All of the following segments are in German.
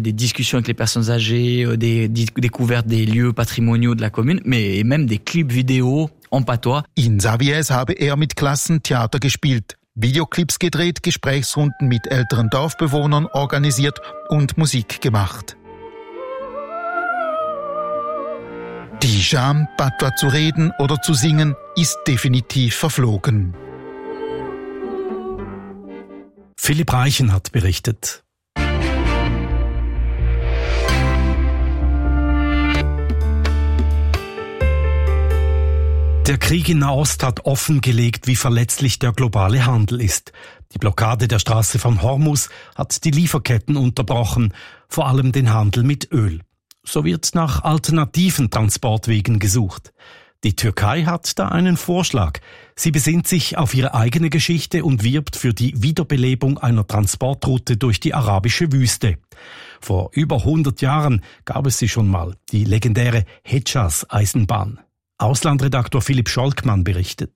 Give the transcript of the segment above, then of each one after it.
des discussions avec les personnes âgées, des découvertes des lieux patrimoniaux de la commune, mais même des clips vidéo en patois. In Saviès habe er mit Klassen Theater gespielt, Videoclips gedreht, Gesprächsrunden mit älteren Dorfbewohnern organisiert und Musik gemacht. Die Scham, Patois zu reden oder zu singen, ist definitiv verflogen. Philipp Reichen hat berichtet. Der Krieg in Nahost hat offengelegt, wie verletzlich der globale Handel ist. Die Blockade der Straße von Hormuz hat die Lieferketten unterbrochen, vor allem den Handel mit Öl. So wird nach alternativen Transportwegen gesucht. Die Türkei hat da einen Vorschlag. Sie besinnt sich auf ihre eigene Geschichte und wirbt für die Wiederbelebung einer Transportroute durch die arabische Wüste. Vor über 100 Jahren gab es sie schon mal, die legendäre Hedschas-Eisenbahn. Auslandredaktor Philipp Scholkmann berichtet.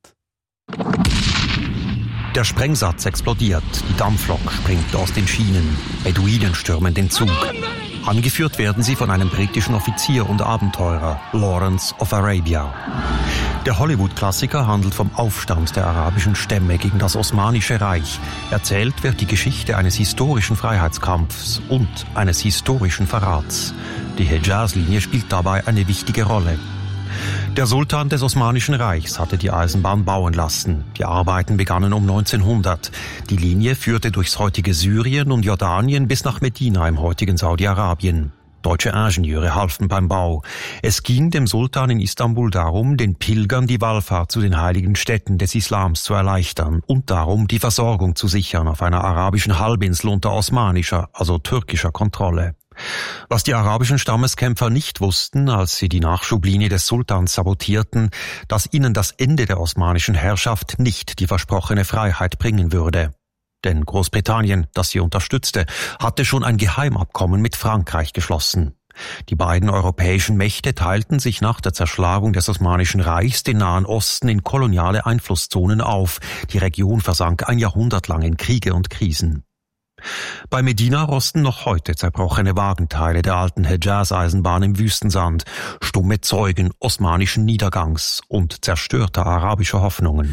Der Sprengsatz explodiert, die Dampflok springt aus den Schienen, Beduinen stürmen den Zug. Angeführt werden sie von einem britischen Offizier und Abenteurer, Lawrence of Arabia. Der Hollywood-Klassiker handelt vom Aufstand der arabischen Stämme gegen das Osmanische Reich. Erzählt wird die Geschichte eines historischen Freiheitskampfs und eines historischen Verrats. Die Hedschas-Linie spielt dabei eine wichtige Rolle. Der Sultan des Osmanischen Reichs hatte die Eisenbahn bauen lassen. Die Arbeiten begannen um 1900. Die Linie führte durchs heutige Syrien und Jordanien bis nach Medina im heutigen Saudi-Arabien. Deutsche Ingenieure halfen beim Bau. Es ging dem Sultan in Istanbul darum, den Pilgern die Wallfahrt zu den heiligen Städten des Islams zu erleichtern und darum, die Versorgung zu sichern auf einer arabischen Halbinsel unter osmanischer, also türkischer Kontrolle. Was die arabischen Stammeskämpfer nicht wussten, als sie die Nachschublinie des Sultans sabotierten, dass ihnen das Ende der osmanischen Herrschaft nicht die versprochene Freiheit bringen würde. Denn Großbritannien, das sie unterstützte, hatte schon ein Geheimabkommen mit Frankreich geschlossen. Die beiden europäischen Mächte teilten sich nach der Zerschlagung des Osmanischen Reichs den Nahen Osten in koloniale Einflusszonen auf. Die Region versank ein Jahrhundert lang in Kriege und Krisen. Bei Medina rosten noch heute zerbrochene Wagenteile der alten Hedschas-Eisenbahn im Wüstensand, stumme Zeugen osmanischen Niedergangs und zerstörter arabischer Hoffnungen.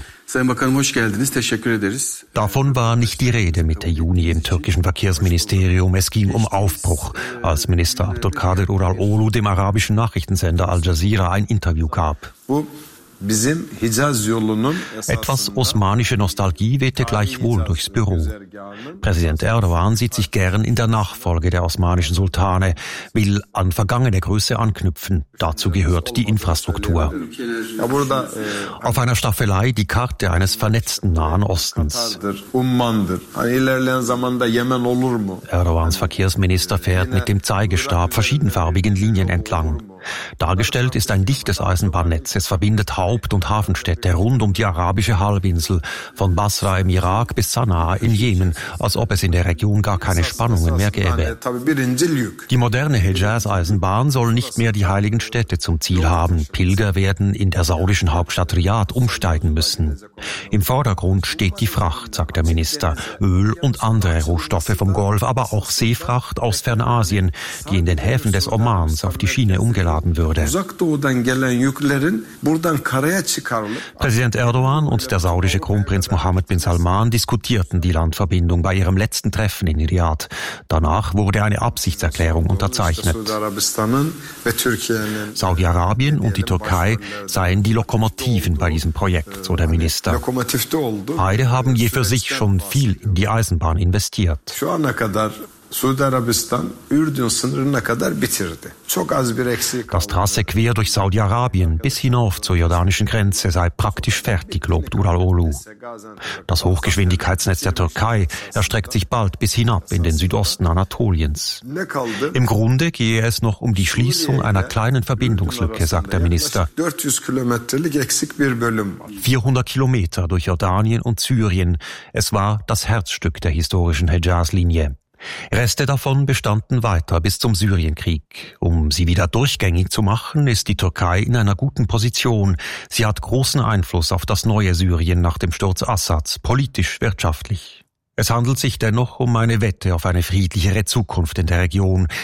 Davon war nicht die Rede Mitte Juni im türkischen Verkehrsministerium. Es ging um Aufbruch, als Minister Abdülkadir Uraloğlu dem arabischen Nachrichtensender Al Jazeera ein Interview gab. Etwas osmanische Nostalgie wehte gleichwohl durchs Büro. Präsident Erdogan sieht sich gern in der Nachfolge der osmanischen Sultane, will an vergangene Größe anknüpfen. Dazu gehört die Infrastruktur. Auf einer Staffelei die Karte eines vernetzten Nahen Ostens. Erdogans Verkehrsminister fährt mit dem Zeigestab verschiedenfarbigen Linien entlang. Dargestellt ist ein dichtes Eisenbahnnetz. Es verbindet Haupt- und Hafenstädte rund um die arabische Halbinsel, von Basra im Irak bis Sanaa in Jemen, als ob es in der Region gar keine Spannungen mehr gäbe. Die moderne Hedschas-Eisenbahn soll nicht mehr die heiligen Städte zum Ziel haben. Pilger werden in der saudischen Hauptstadt Riyadh umsteigen müssen. Im Vordergrund steht die Fracht, sagt der Minister. Öl und andere Rohstoffe vom Golf, aber auch Seefracht aus Fernasien, die in den Häfen des Omans auf die Schiene umgeladen würde. Präsident Erdogan und der saudische Kronprinz Mohammed bin Salman diskutierten die Landverbindung bei ihrem letzten Treffen in Riyadh. Danach wurde eine Absichtserklärung unterzeichnet. Saudi-Arabien und die Türkei seien die Lokomotiven bei diesem Projekt, so der Minister. Beide haben je für sich schon viel in die Eisenbahn investiert. Das Trasse quer durch Saudi-Arabien bis hinauf zur jordanischen Grenze sei praktisch fertig, lobt Uraloğlu. Das Hochgeschwindigkeitsnetz der Türkei erstreckt sich bald bis hinab in den Südosten Anatoliens. Im Grunde gehe es noch um die Schließung einer kleinen Verbindungslücke, sagt der Minister. 400 Kilometer durch Jordanien und Syrien. Es war das Herzstück der historischen Hedschas-Linie. Reste davon bestanden weiter bis zum Syrienkrieg. Um sie wieder durchgängig zu machen, ist die Türkei in einer guten Position. Sie hat großen Einfluss auf das neue Syrien nach dem Sturz Assads, politisch, wirtschaftlich. Es handelt sich dennoch um eine Wette auf eine friedlichere Zukunft in der Region.